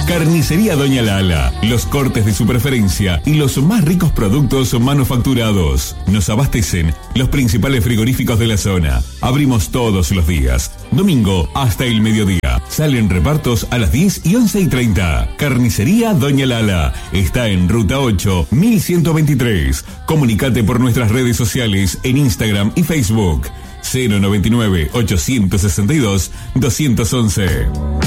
Carnicería Doña Lala, los cortes de su preferencia y los más ricos productos manufacturados. Nos abastecen los principales frigoríficos de la zona. Abrimos todos los días, domingo hasta el mediodía. Salen repartos a las 10 y 11:30. Carnicería Doña Lala está en Ruta 8, 1123. Comunicate por nuestras redes sociales en Instagram y Facebook. 099 862 211.